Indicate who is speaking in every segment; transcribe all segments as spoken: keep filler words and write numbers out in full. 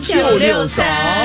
Speaker 1: 九六三。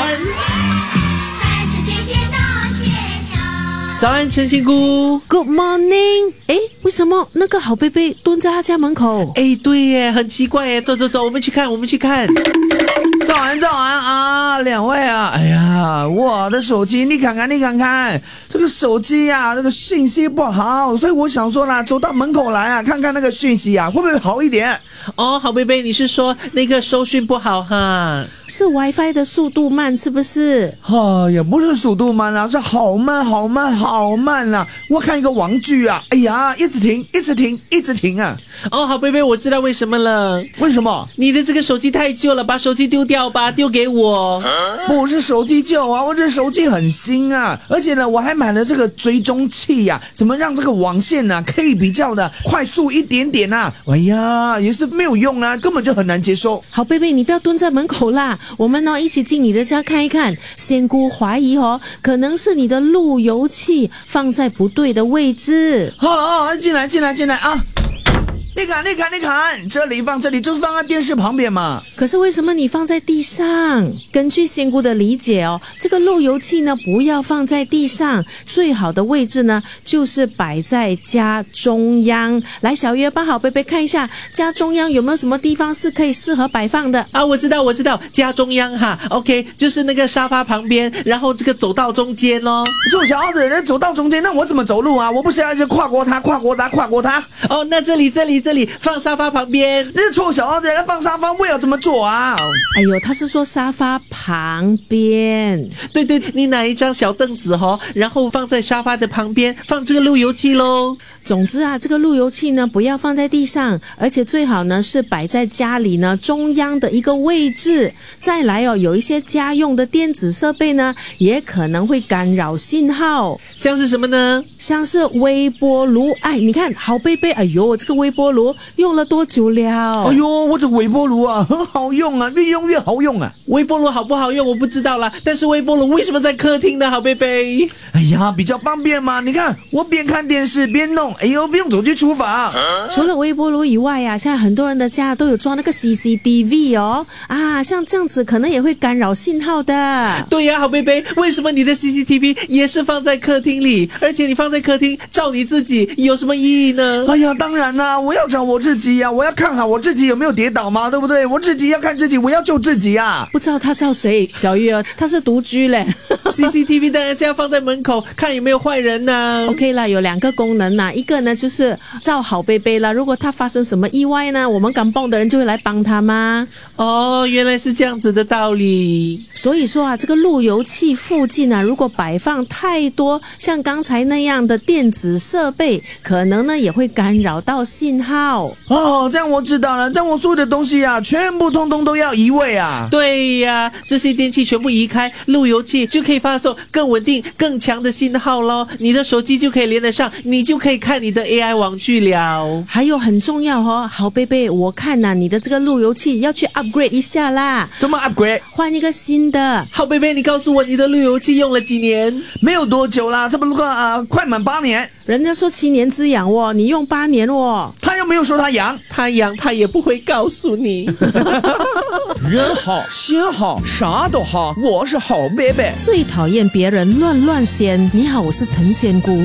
Speaker 1: 早安，陈仙姑
Speaker 2: Good morning。 诶，为什么那个好贝贝蹲在他家门口？
Speaker 1: 诶，对耶，很奇怪耶，走走走，我们去看，我们去看。
Speaker 3: 早安早安啊，两位啊，哎呀，我的手机你看看你看看，这个手机啊，这个讯息不好，所以我想说啦，走到门口来啊，看看那个讯息啊，会不会好一点？
Speaker 1: 哦，好贝贝，你是说那个收讯不好哈？
Speaker 2: 是 WiFi 的速度慢是不是？
Speaker 3: 哦，也不是速度慢啊，是好慢好慢好慢啊！我看一个网剧啊，哎呀，一直停一直停一直停啊！
Speaker 1: 哦，好贝贝，我知道为什么了。
Speaker 3: 为什么？
Speaker 1: 你的这个手机太旧了，把手机丢掉吧，丢给我。
Speaker 3: 不是手机旧啊，我这手机很新啊，而且呢，我还买了这个追踪器呀、啊，怎么让这个网线呢、啊、可以比较的快速一点点啊？哎呀，也是没有用啊，根本就很难接受。
Speaker 2: 好贝贝，你不要蹲在门口啦，我们呢一起进你的家看一看。仙姑怀疑哦，可能是你的路由器放在不对的位置。
Speaker 3: 好、哦哦，进来进来进来啊！你看你看你看，这里放这里就是放在电视旁边嘛。
Speaker 2: 可是为什么你放在地上？根据仙姑的理解哦，这个路由器呢不要放在地上，最好的位置呢就是摆在家中央。来，小月帮好贝贝看一下家中央有没有什么地方是可以适合摆放的
Speaker 1: 啊？我知道我知道，家中央哈 ，OK， 就是那个沙发旁边，然后这个走道中间咯。
Speaker 3: 臭小子，人走道中间，那我怎么走路啊？我不是要一直跨过它跨过它跨过它？
Speaker 1: 哦，那这里这里这里放沙发旁边。
Speaker 3: 那臭小子，人放沙发，我要怎么做啊？
Speaker 2: 哎呦，他是说沙发旁边。
Speaker 1: 对对，你拿一张小凳子哦，然后放在沙发的旁边，放这个路由器咯。
Speaker 2: 总之啊，这个路由器呢不要放在地上，而且最好呢是摆在家里呢中央的一个位置。再来哦，有一些家用的电子设备呢也可能会干扰信号。
Speaker 1: 像是什么呢？
Speaker 2: 像是微波炉。哎，你看好贝贝，哎呦，这个微波炉用了多久了？
Speaker 3: 哎呦，我这微波炉啊很好用啊，越用越好用啊。
Speaker 1: 微波炉好不好用我不知道啦，但是微波炉为什么在客厅呢？好贝贝，
Speaker 3: 哎呀，比较方便嘛。你看我边看电视边弄，哎呦，不用走去厨房。
Speaker 2: 除了微波炉以外呀、啊，现在很多人的家都有装那个 C C T V 哦。啊，像这样子可能也会干扰信号的。
Speaker 1: 对呀、啊，好贝贝，为什么你的 C C T V 也是放在客厅里，而且你放在客厅照你自己有什么意义呢？
Speaker 3: 哎呀，当然啦，我要找我自己呀、啊，我要看好我自己有没有跌倒嘛，对不对？我自己要看自己，我要救自己啊。
Speaker 2: 不知道他叫谁？小月儿，他是独居嘞。
Speaker 1: C C T V 当然是要放在门口，看有没有坏人呐、啊。
Speaker 2: OK 啦，有两个功能呐，一个呢就是照好贝贝啦，如果他发生什么意外呢，我们敢蹦的人就会来帮他吗？
Speaker 1: 哦，原来是这样子的道理。
Speaker 2: 所以说啊，这个路由器附近啊，如果摆放太多像刚才那样的电子设备，可能呢也会干扰到信号。
Speaker 3: 哦，这样我知道了，这样我所有的东西啊，全部通通都要移位啊。
Speaker 1: 对呀、啊，这些电器全部移开，路由器就可以发送更稳定、更强的信号咯。你的手机就可以连得上，你就可以看你的 A I 网剧了。
Speaker 2: 还有很重要哦，好贝贝，我看呐、啊，你的这个路由器要去 upgrade 一下啦。
Speaker 3: 怎么 upgrade？
Speaker 2: 换一个新的。
Speaker 1: 好贝贝，你告诉我你的路由器用了几年？
Speaker 3: 没有多久啦，差不多啊、呃，快满八年。
Speaker 2: 人家说七年之痒哦，你用八年哦。
Speaker 3: 他又没有说他痒，
Speaker 1: 他痒他也不会告诉你。
Speaker 3: 人好心好啥都好，我是好贝贝。
Speaker 2: 最讨厌别人乱乱仙。你好，我是陈仙姑。